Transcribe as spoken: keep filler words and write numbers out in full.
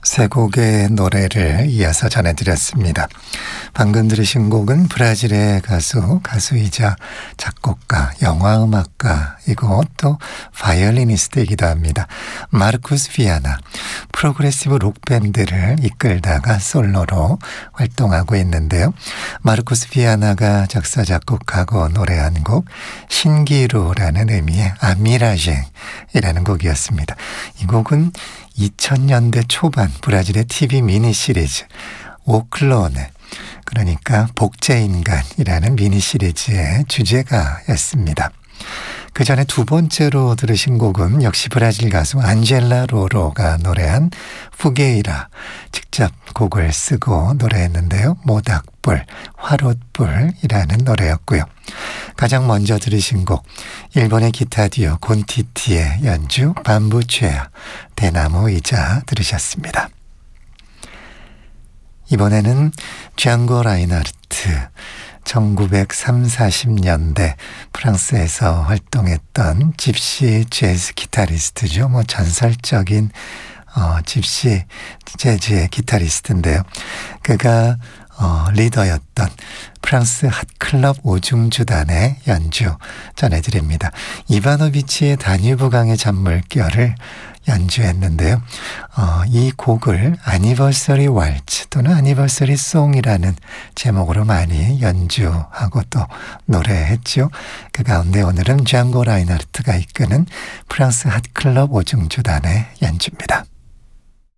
세 곡의 노래를 이어서 전해드렸습니다. 방금 들으신 곡은 브라질의 가수, 가수이자 작곡가, 영화음악가이고 또 바이올리니스트이기도 합니다. 마르쿠스 비아나, 프로그레시브 록밴드를 이끌다가 솔로로 활동하고 있는데요. 마르쿠스 비아나가 작사, 작곡하고 노래한 곡 신기루라는 의미의 아미라쟁이라는 곡이었습니다. 이 곡은 이천 년대 초반 브라질의 티비 미니 시리즈 오클로네, 그러니까 복제인간이라는 미니 시리즈의 주제가였습니다. 그 전에 두 번째로 들으신 곡은 역시 브라질 가수 안젤라 로로가 노래한 푸게이라, 직접 곡을 쓰고 노래했는데요. 모닥불, 화롯불이라는 노래였고요. 가장 먼저 들으신 곡, 일본의 기타 듀오 곤티티의 연주 밤부채야, 대나무의자 들으셨습니다. 이번에는 샹고 라인하르트, 천구백삼, 사십 년대 프랑스에서 활동했던 집시 재즈 기타리스트죠. 뭐 전설적인 어, 집시 재즈의 기타리스트인데요. 그가 어, 리더였던 프랑스 핫클럽 오중주단의 연주 전해드립니다. 이바노비치의 다뉴브강의 잔물결을 연주했는데요. 어, 이 곡을 애니버서리 왈츠 또는 애니버서리 송이라는 제목으로 많이 연주하고 또 노래했죠. 그 가운데 오늘은 샹고 라인하르트가 이끄는 프랑스 핫클럽 오중주단의 연주입니다.